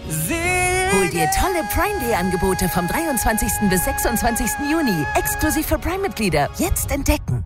Hol dir tolle Prime Day Angebote vom 23. bis 26. Juni. Exklusiv für Prime-Mitglieder. Jetzt entdecken.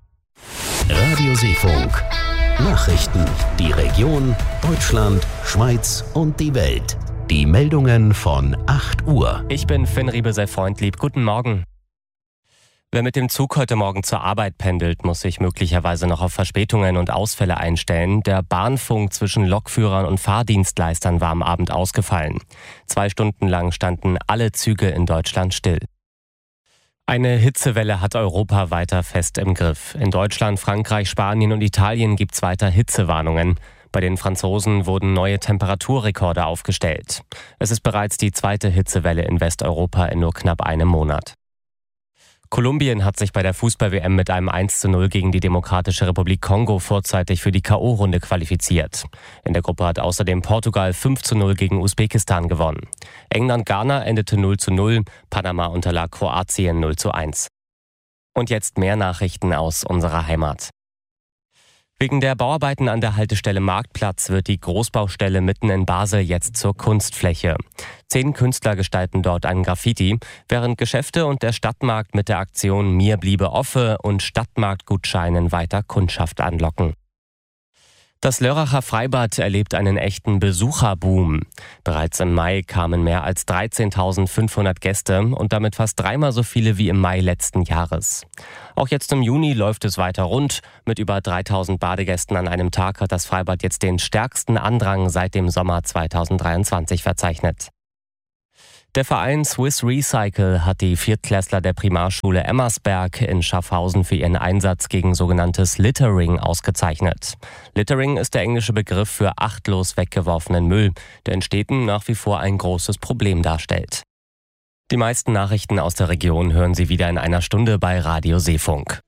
Radio Seefunk. Nachrichten. Die Region, Deutschland, Schweiz und die Welt. Die Meldungen von 8 Uhr. Ich bin Finn Riebesell-Freundlieb. Guten Morgen. Wer mit dem Zug heute Morgen zur Arbeit pendelt, muss sich möglicherweise noch auf Verspätungen und Ausfälle einstellen. Der Bahnfunk zwischen Lokführern und Fahrdienstleistern war am Abend ausgefallen. 2 Stunden lang standen alle Züge in Deutschland still. Eine Hitzewelle hat Europa weiter fest im Griff. In Deutschland, Frankreich, Spanien und Italien gibt es weiter Hitzewarnungen. Bei den Franzosen wurden neue Temperaturrekorde aufgestellt. Es ist bereits die 2. Hitzewelle in Westeuropa in nur knapp einem Monat. Kolumbien hat sich bei der Fußball-WM mit einem 1:0 gegen die Demokratische Republik Kongo vorzeitig für die K.O.-Runde qualifiziert. In der Gruppe hat außerdem Portugal 5:0 gegen Usbekistan gewonnen. England-Ghana endete 0:0, Panama unterlag Kroatien 0:1. Und jetzt mehr Nachrichten aus unserer Heimat. Wegen der Bauarbeiten an der Haltestelle Marktplatz wird die Großbaustelle mitten in Basel jetzt zur Kunstfläche. 10 Künstler gestalten dort ein Graffiti, während Geschäfte und der Stadtmarkt mit der Aktion Mir bliebe offe und Stadtmarktgutscheinen weiter Kundschaft anlocken. Das Lörracher Freibad erlebt einen echten Besucherboom. Bereits im Mai kamen mehr als 13.500 Gäste und damit fast 3-mal so viele wie im Mai letzten Jahres. Auch jetzt im Juni läuft es weiter rund. Mit über 3.000 Badegästen an einem Tag hat das Freibad jetzt den stärksten Andrang seit dem Sommer 2023 verzeichnet. Der Verein Swiss Recycle hat die Viertklässler der Primarschule Emmersberg in Schaffhausen für ihren Einsatz gegen sogenanntes Littering ausgezeichnet. Littering ist der englische Begriff für achtlos weggeworfenen Müll, der in Städten nach wie vor ein großes Problem darstellt. Die meisten Nachrichten aus der Region hören Sie wieder in einer Stunde bei Radio Seefunk.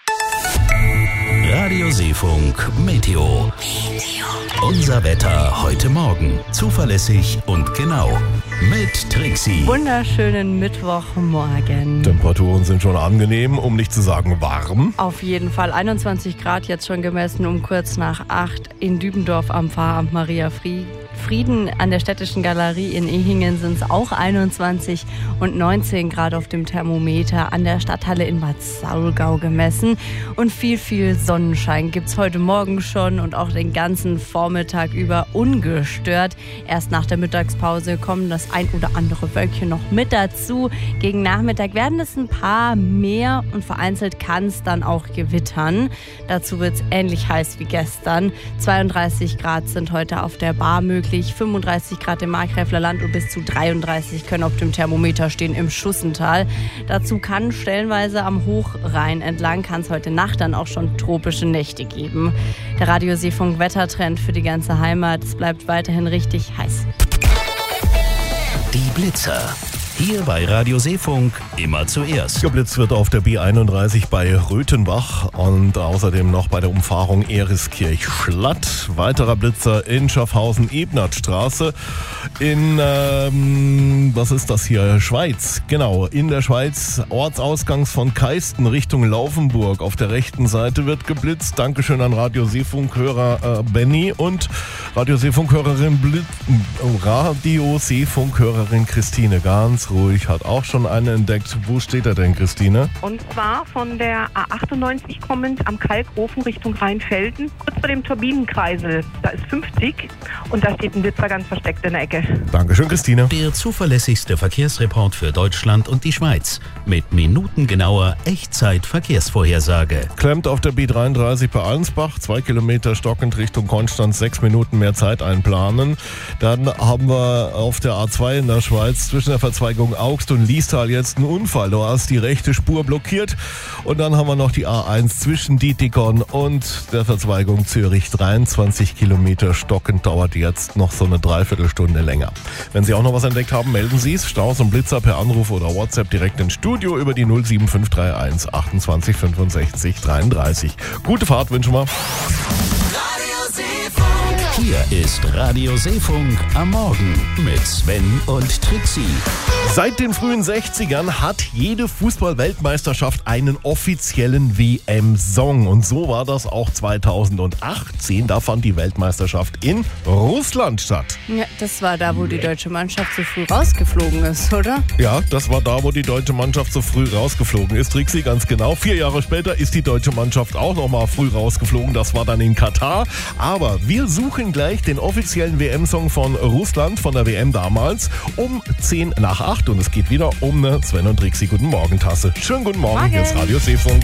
Radio Seefunk Meteo. Unser Wetter heute Morgen. Zuverlässig und genau. Mit Trixi. Wunderschönen Mittwochmorgen. Temperaturen sind schon angenehm, um nicht zu sagen warm. Auf jeden Fall 21 Grad jetzt schon gemessen um kurz nach 8 in Dübendorf am Pfarramt Maria Frieden. An der Städtischen Galerie in Ehingen sind es auch 21 und 19 Grad auf dem Thermometer. An der Stadthalle in Bad Saulgau gemessen. Und viel Sonnenschein gibt es heute Morgen schon und auch den ganzen Vormittag über ungestört. Erst nach der Mittagspause kommen das ein oder andere Wölkchen noch mit dazu. Gegen Nachmittag werden es ein paar mehr und vereinzelt kann es dann auch gewittern. Dazu wird es ähnlich heiß wie gestern. 32 Grad sind heute auf der Bar möglich, 35 Grad im Markgräfler Land und bis zu 33 können auf dem Thermometer stehen im Schussental. Dazu kann stellenweise am Hochrhein entlang kann es heute Nacht dann auch schon tropische Nächte geben. Der Radio Seefunk Wettertrend für die ganze Heimat. Es bleibt weiterhin richtig heiß. Die Blitzer. Hier bei Radio Seefunk immer zuerst. Geblitzt wird auf der B31 bei Röthenbach und außerdem noch bei der Umfahrung Eriskirch-Schlatt. Weiterer Blitzer in Schaffhausen-Ebnertstraße in, was ist das hier? Schweiz. Genau, in der Schweiz, Ortsausgangs von Keisten Richtung Laufenburg. Auf der rechten Seite wird geblitzt. Dankeschön an Radio Seefunk-Hörer Benny und Radio Seefunk-Hörerin Christine. Ganz ruhig, hat auch schon einen entdeckt. Wo steht er denn, Christine? Und zwar von der A98 kommend am Kalkofen Richtung Rheinfelden, kurz vor dem Turbinenkreisel. Da ist 50 und da steht ein Blitzer ganz versteckt in der Ecke. Dankeschön, Christine. Der zuverlässigste Verkehrsreport für Deutschland und die Schweiz. Mit minutengenauer Echtzeit-Verkehrsvorhersage. Klemmt auf der B33 bei Allensbach, 2 Kilometer stockend Richtung Konstanz, 6 Minuten mehr Zeit einplanen. Dann haben wir auf der A2 in der Schweiz zwischen der Verzweigung Augst und Liestal jetzt einen Unfall. Du hast die rechte Spur blockiert. Und dann haben wir noch die A1 zwischen Dietikon und der Verzweigung Zürich. 23 Kilometer stockend, dauert jetzt noch so eine Dreiviertelstunde länger. Wenn Sie auch noch was entdeckt haben, melden Sie es. Staus und Blitzer per Anruf oder WhatsApp direkt ins Studio über die 07531 28 65 33. Gute Fahrt wünschen wir. Hier ist Radio Seefunk am Morgen mit Sven und Trixi. Seit den frühen 60ern hat jede Fußball-Weltmeisterschaft einen offiziellen WM-Song. Und so war das auch 2018. Da fand die Weltmeisterschaft in Russland statt. Ja, das war da, wo die deutsche Mannschaft so früh rausgeflogen ist, oder? Ja, das war da, wo die deutsche Mannschaft so früh rausgeflogen ist. Trixi, ganz genau. 4 Jahre später ist die deutsche Mannschaft auch noch mal früh rausgeflogen. Das war dann in Katar. Aber wir suchen gleich den offiziellen WM-Song von Russland, von der WM damals, um 10 nach 8. Und es geht wieder um eine Sven und Trixi Guten Morgen Tasse. Schönen guten Morgen, hier ist Radio Seefunk.